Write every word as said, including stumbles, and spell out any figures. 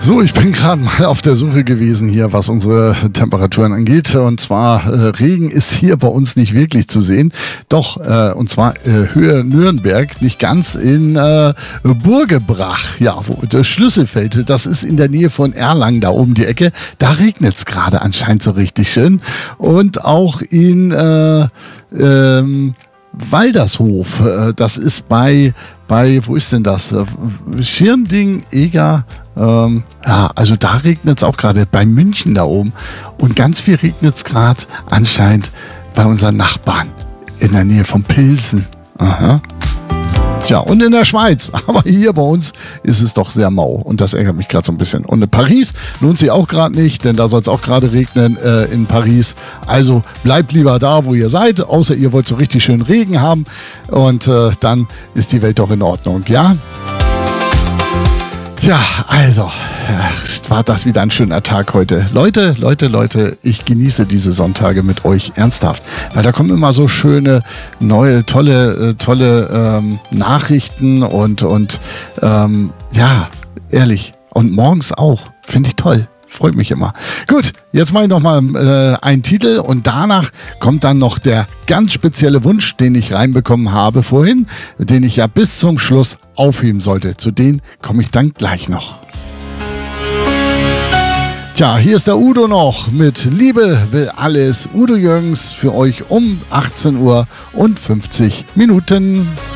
So, ich bin gerade mal auf der Suche gewesen hier, was unsere Temperaturen angeht. Und zwar, äh, Regen ist hier bei uns nicht wirklich zu sehen. Doch, äh, und zwar äh, Höhe Nürnberg, nicht ganz in äh, Burgebrach. Ja, wo, das Schlüsselfeld, das ist in der Nähe von Erlangen, da oben die Ecke. Da regnet es gerade anscheinend so richtig schön. Und auch in äh, ähm, Waldershof, äh, das ist bei, bei, wo ist denn das? Äh, Schirnding, Eger. Ähm, ja, also da regnet es auch gerade bei München da oben. Und ganz viel regnet es gerade anscheinend bei unseren Nachbarn in der Nähe von Pilsen. Aha. Tja, und in der Schweiz. Aber hier bei uns ist es doch sehr mau. Und das ärgert mich gerade so ein bisschen. Und in Paris lohnt sich auch gerade nicht, denn da soll es auch gerade regnen äh, in Paris. Also bleibt lieber da, wo ihr seid. Außer ihr wollt so richtig schön Regen haben. Und äh, dann ist die Welt doch in Ordnung, ja? Ja, also, ach, war das wieder ein schöner Tag heute. Leute, Leute, Leute, ich genieße diese Sonntage mit euch ernsthaft, weil da kommen immer so schöne, neue, tolle, äh, tolle ähm, Nachrichten und, und ähm, ja, ehrlich, und morgens auch, finde ich toll. Freut mich immer. Gut, jetzt mache ich noch mal äh, einen Titel und danach kommt dann noch der ganz spezielle Wunsch, den ich reinbekommen habe vorhin, den ich ja bis zum Schluss aufheben sollte. Zu dem komme ich dann gleich noch. Tja, hier ist der Udo noch mit Liebe will alles. Udo Jürgens für euch um achtzehn Uhr und fünfzig Minuten.